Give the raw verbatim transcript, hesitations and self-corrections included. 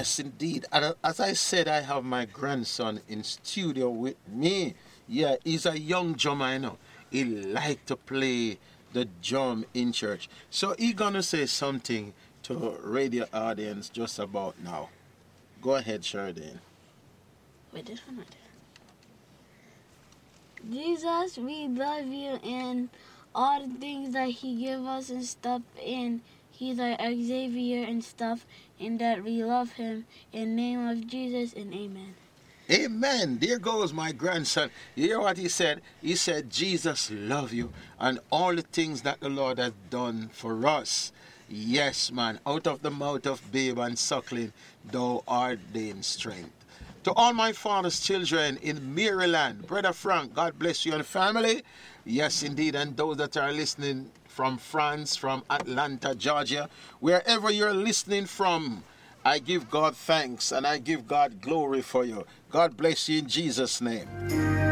Yes, indeed. And uh, as I said, I have my grandson in studio with me. Yeah, he's a young drummer, I know. He like to play the drum in church. So he gonna say something to radio audience just about now. Go ahead, Sheridan. Wait, this one right there. Jesus, we love you and all the things that he give us and stuff, and he's our Xavier and stuff, and that we love him. In the name of Jesus and amen. Amen. There goes my grandson. You hear what he said? He said, Jesus love you and all the things that the Lord has done for us. Yes, man. Out of the mouth of babe and suckling, thou ordained strength. To all my father's children in Maryland, Brother Frank, God bless you and family. Yes, indeed. And those that are listening from France, from Atlanta, Georgia, wherever you're listening from, I give God thanks and I give God glory for you. God bless you in Jesus' name.